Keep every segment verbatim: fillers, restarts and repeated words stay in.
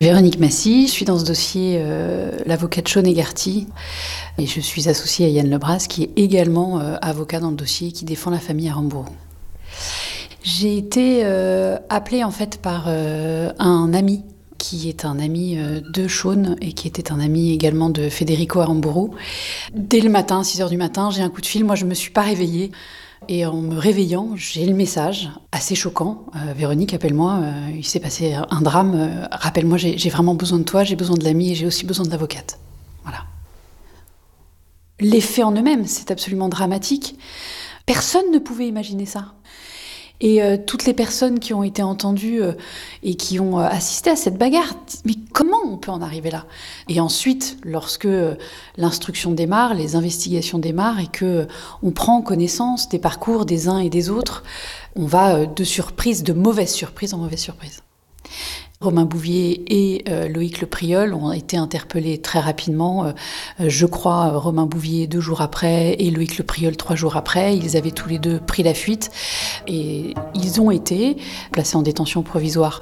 Véronique Massy, je suis dans ce dossier euh, l'avocate Shaun Egarty et je suis associée à Yann Lebras qui est également euh, avocat dans le dossier qui défend la famille Aramburu. J'ai été euh, appelée en fait par euh, un ami qui est un ami euh, de Shaun et qui était un ami également de Federico Aramburu. Dès le matin, six heures du matin, j'ai un coup de fil, moi je me suis pas réveillée. Et en me réveillant, j'ai le message, assez choquant. Euh, Véronique, appelle-moi, euh, il s'est passé un drame. Euh, rappelle-moi, j'ai, j'ai vraiment besoin de toi, j'ai besoin de l'ami et j'ai aussi besoin de l'avocate. Voilà. Les faits en eux-mêmes, c'est absolument dramatique. Personne ne pouvait imaginer ça. Et euh, toutes les personnes qui ont été entendues euh, et qui ont euh, assisté à cette bagarre, mais comment on peut en arriver là ? Et ensuite, lorsque euh, l'instruction démarre, les investigations démarrent et que euh, on prend connaissance des parcours des uns et des autres, on va euh, de surprise, de mauvaise surprise en mauvaise surprise. Romain Bouvier et euh, Loïc Le Priol ont été interpellés très rapidement. Euh, je crois Romain Bouvier deux jours après et Loïc Le Priol trois jours après. Ils avaient tous les deux pris la fuite et ils ont été placés en détention provisoire.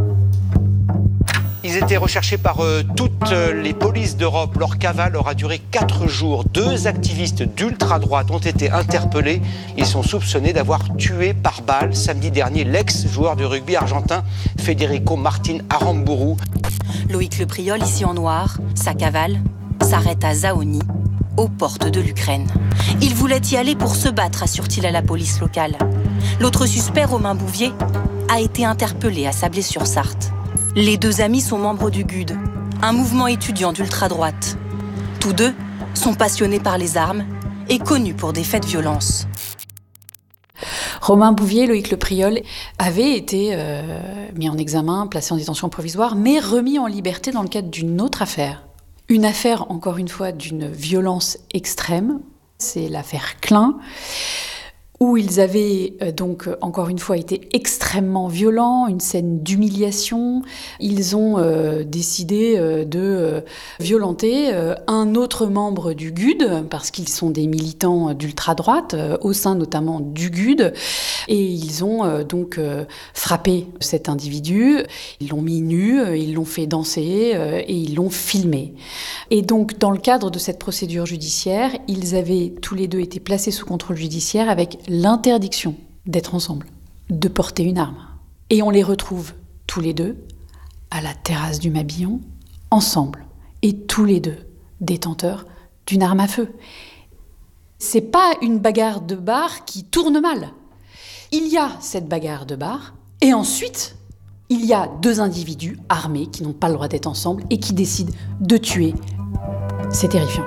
Ils étaient recherchés par euh, toutes les polices d'Europe. Leur cavale aura duré quatre jours. Deux activistes d'ultra-droite ont été interpellés. Ils sont soupçonnés d'avoir tué par balle samedi dernier l'ex-joueur de rugby argentin Federico Martin Aramburu. Loïc Le Priol, ici en noir, sa cavale, s'arrête à Zaoni, aux portes de l'Ukraine. Il voulait y aller pour se battre, assure-t-il à la police locale. L'autre suspect, Romain Bouvier, a été interpellé à Sablé-sur-Sarthe. Les deux amis sont membres du G U D, un mouvement étudiant d'ultra-droite. Tous deux sont passionnés par les armes et connus pour des faits de violence. Romain Bouvier, Loïc Le Priol avaient été euh, mis en examen, placés en détention provisoire, mais remis en liberté dans le cadre d'une autre affaire. Une affaire, encore une fois, d'une violence extrême. C'est l'affaire Klein, où ils avaient euh, donc encore une fois été extrêmement violents, une scène d'humiliation. Ils ont euh, décidé euh, de euh, violenter euh, un autre membre du G U D, parce qu'ils sont des militants d'ultra-droite, euh, au sein notamment du G U D, et ils ont euh, donc euh, frappé cet individu, ils l'ont mis nu, euh, ils l'ont fait danser euh, et ils l'ont filmé. Et donc dans le cadre de cette procédure judiciaire, ils avaient tous les deux été placés sous contrôle judiciaire avec l'interdiction d'être ensemble, de porter une arme. Et on les retrouve tous les deux à la terrasse du Mabillon, ensemble, et tous les deux détenteurs d'une arme à feu. C'est pas une bagarre de bar qui tourne mal. Il y a cette bagarre de bar, et ensuite, il y a deux individus armés qui n'ont pas le droit d'être ensemble et qui décident de tuer. C'est terrifiant.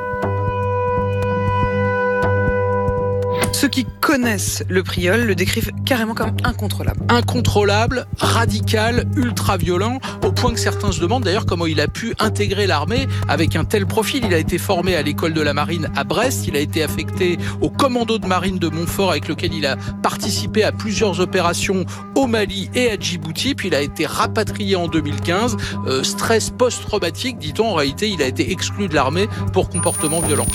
Ceux qui connaissent le Priol le décrivent carrément comme incontrôlable. Incontrôlable, radical, ultra-violent, au point que certains se demandent d'ailleurs comment il a pu intégrer l'armée avec un tel profil. Il a été formé à l'école de la marine à Brest, il a été affecté au commando de marine de Montfort avec lequel il a participé à plusieurs opérations au Mali et à Djibouti, puis il a été rapatrié en deux mille quinze. Euh, stress post-traumatique, dit-on, en réalité il a été exclu de l'armée pour comportement violent.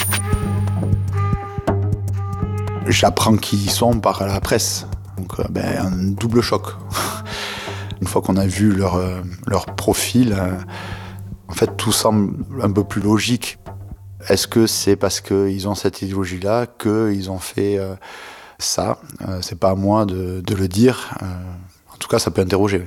J'apprends qui ils sont par la presse, donc ben, un double choc. Une fois qu'on a vu leur, leur profil, en fait tout semble un peu plus logique. Est-ce que c'est parce qu'ils ont cette idéologie-là qu'ils ont fait euh, ça ? euh, C'est pas à moi de, de le dire. Euh, en tout cas, ça peut interroger.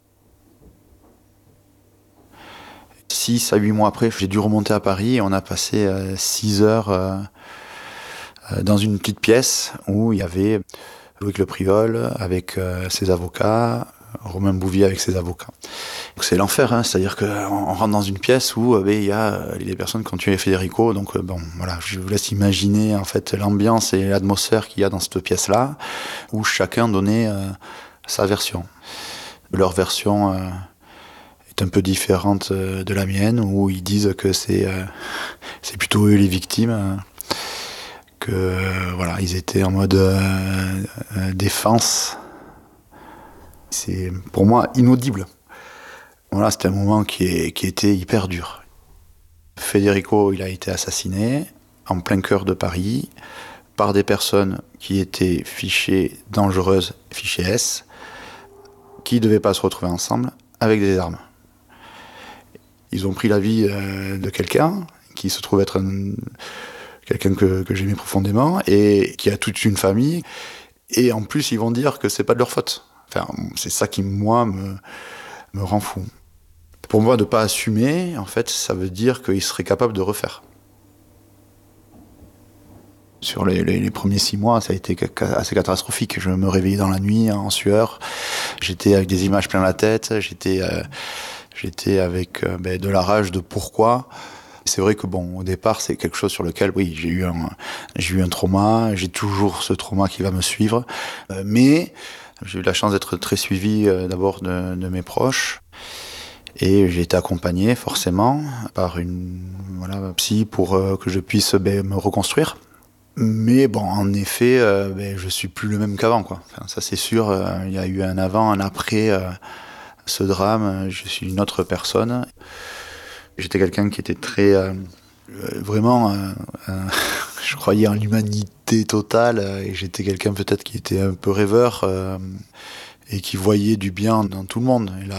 Six à huit mois après, j'ai dû remonter à Paris et on a passé euh, six heures... Euh, dans une petite pièce où il y avait Loïc Le Priol avec euh, ses avocats, Romain Bouvier avec ses avocats. Donc c'est l'enfer, hein, c'est-à-dire qu'on rentre dans une pièce où euh, ben, il y a euh, les personnes qui ont tué Federico, donc euh, bon, voilà, je vous laisse imaginer en fait l'ambiance et l'atmosphère qu'il y a dans cette pièce-là, où chacun donnait euh, sa version. Leur version euh, est un peu différente euh, de la mienne, où ils disent que c'est, euh, c'est plutôt eux les victimes, euh, que euh, voilà, ils étaient en mode euh, euh, défense. C'est pour moi inaudible. Voilà, c'était un moment qui, est, qui était hyper dur. Federico, il a été assassiné en plein cœur de Paris par des personnes qui étaient fichées dangereuses, fichées S, qui ne devaient pas se retrouver ensemble avec des armes. Ils ont pris la vie euh, de quelqu'un qui se trouve être un, quelqu'un que, que j'aimais profondément et qui a toute une famille. Et en plus, ils vont dire que c'est pas de leur faute. Enfin, c'est ça qui, moi, me, me rend fou. Pour moi, de pas assumer, en fait, ça veut dire qu'ils seraient capables de refaire. Sur les, les, les premiers six mois, ça a été assez catastrophique. Je me réveillais dans la nuit, en sueur. J'étais avec des images plein la tête. J'étais, euh, j'étais avec euh, ben, de la rage de pourquoi. C'est vrai que bon, au départ, c'est quelque chose sur lequel, oui, j'ai eu un, j'ai eu un trauma. J'ai toujours ce trauma qui va me suivre. Euh, mais j'ai eu la chance d'être très suivi euh, d'abord de, de mes proches. Et j'ai été accompagné forcément par une voilà, psy pour euh, que je puisse ben, me reconstruire. Mais bon, en effet, euh, ben, je suis plus le même qu'avant, quoi. Enfin, ça c'est sûr, euh, il y a eu un avant, un après euh, ce drame. Je suis une autre personne. J'étais quelqu'un qui était très... Euh, vraiment... Euh, euh, je croyais en l'humanité totale. Et j'étais quelqu'un peut-être qui était un peu rêveur euh, et qui voyait du bien dans tout le monde. Et là,